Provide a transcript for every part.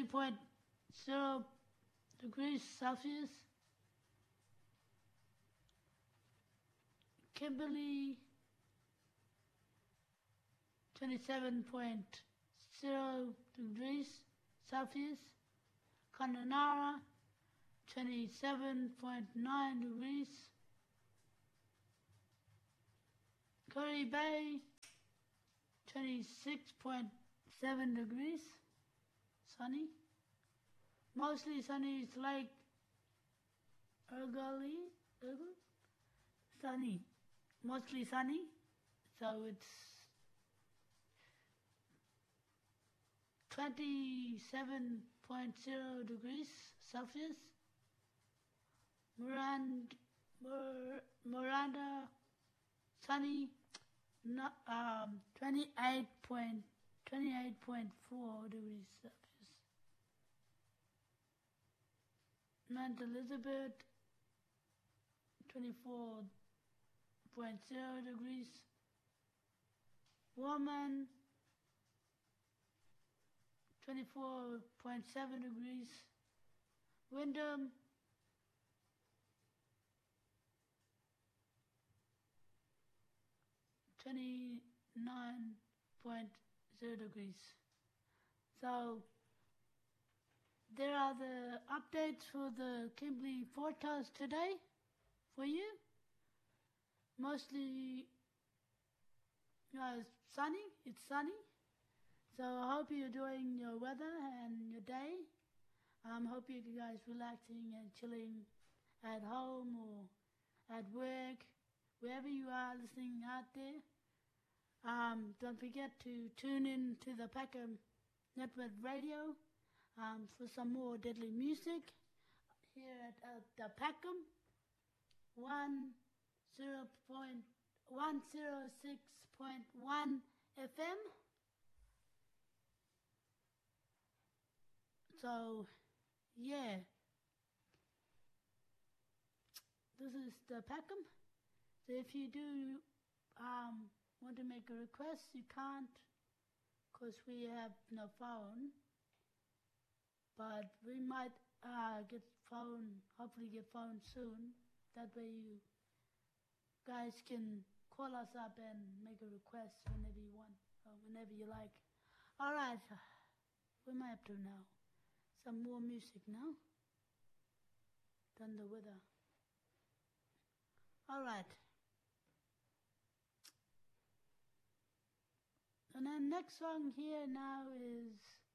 27.0 degrees Celsius. Kimberley, 27.0 degrees Celsius. Kununurra, 27.9 degrees. Curry Bay, 26.7 degrees. Sunny. Mostly sunny is Lake Ergully. Sunny. Mostly sunny. So it's 27.0 degrees Celsius. Miranda, sunny, 28.4 degrees Celsius. Mount Elizabeth, 24.0 degrees. Warman, 24.7 degrees. Wyndham, 29.0 degrees. So there are the updates for the Kimberley forecast today for you. Mostly sunny. It's sunny. So I hope you're enjoying your weather and your day. Hope you guys relaxing and chilling at home or at work, wherever you are listening out there. Don't forget to tune in to the Peckham Network Radio for some more deadly music here at the Peckham 106.1 FM. So, yeah, this is the Peckham. So if you do want to make a request, you can't because we have no phone. But we might hopefully get phone soon. That way you guys can call us up and make a request whenever you want or whenever you like. All right, what am I up to now? Some more music now. Done the weather. All right. And then next song here now is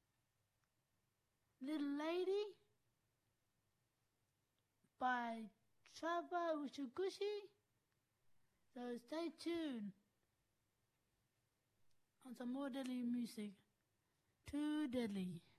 Little Lady by Trevor Ushiguchi. So stay tuned on some more deadly music. Too deadly.